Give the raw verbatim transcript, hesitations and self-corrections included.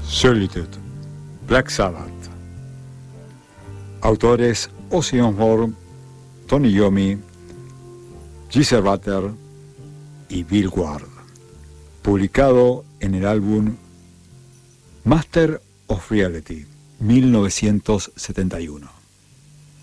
Solitude, Black Sabbath. Autores: Ozzy Osbourne, Tony Iommi, Geezer Butler y Bill Ward. Publicado en el álbum Master of Reality, mil novecientos setenta y uno.